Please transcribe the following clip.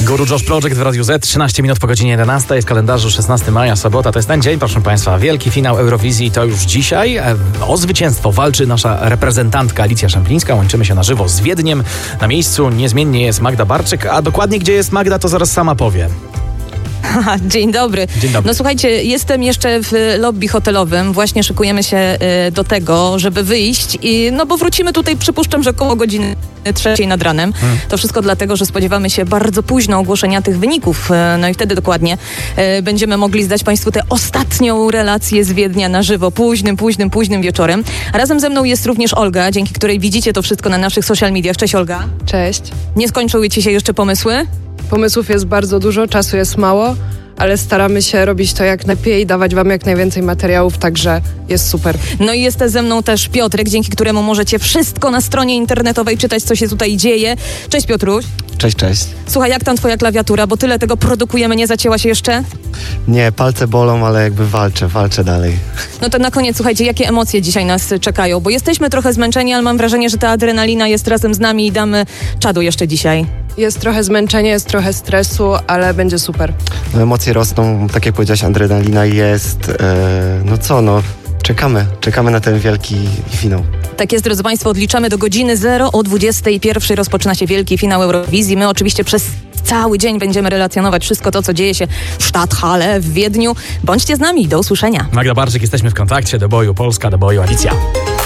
Guru Josh Project w Radiu Z, 13 minut po godzinie 11, jest w kalendarzu 16 maja, sobota, to jest ten dzień, proszę Państwa, wielki finał Eurowizji, to już dzisiaj. O zwycięstwo walczy nasza reprezentantka Alicja Szemplińska, łączymy się na żywo z Wiedniem. Na miejscu niezmiennie jest Magda Barczyk, a dokładnie gdzie jest Magda, to zaraz sama powie. Dzień dobry. Dzień dobry. No słuchajcie, jestem jeszcze w lobby hotelowym. Właśnie szykujemy się do tego, żeby wyjść bo wrócimy tutaj, przypuszczam, że około godziny 3 nad ranem. To wszystko dlatego, że spodziewamy się bardzo późno ogłoszenia tych wyników. No i wtedy dokładnie będziemy mogli zdać Państwu tę ostatnią relację z Wiednia na żywo. Późnym wieczorem. A razem ze mną jest również Olga, dzięki której widzicie to wszystko na naszych social mediach. Cześć Olga. Cześć. Nie skończyły Ci się jeszcze pomysły? Pomysłów jest bardzo dużo, czasu jest mało, ale staramy się robić to jak najlepiej i dawać wam jak najwięcej materiałów, także jest super. No i jest ze mną też Piotrek, dzięki któremu możecie wszystko na stronie internetowej czytać, co się tutaj dzieje. Cześć Piotruś. Cześć. Słuchaj, jak tam twoja klawiatura, bo tyle tego produkujemy, nie zacięła się jeszcze? Nie, palce bolą, ale jakby walczę dalej. No to na koniec, słuchajcie, jakie emocje dzisiaj nas czekają? Bo jesteśmy trochę zmęczeni, ale mam wrażenie, że ta adrenalina jest razem z nami i damy czadu jeszcze dzisiaj. Jest trochę zmęczenia, jest trochę stresu, ale będzie super. No, emocje rosną, tak jak powiedziałaś, adrenalina jest, czekamy na ten wielki finał. Tak jest, drodzy Państwo, odliczamy do godziny 0 o 21:00 rozpoczyna się wielki finał Eurowizji. My oczywiście przez cały dzień będziemy relacjonować wszystko to, co dzieje się w Stadthalle w Wiedniu. Bądźcie z nami, do usłyszenia. Magda Barczyk, jesteśmy w kontakcie, do boju Polska, do boju Alicja.